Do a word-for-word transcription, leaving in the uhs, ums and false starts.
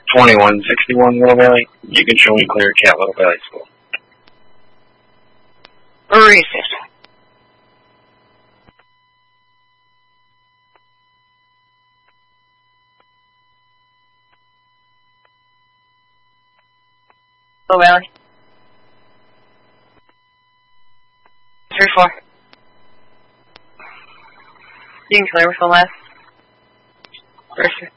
twenty-one sixty-one Little Valley. You can show me clear cat Little Valley School. Racist. Little Valley. Three four. You can clear with the last. First.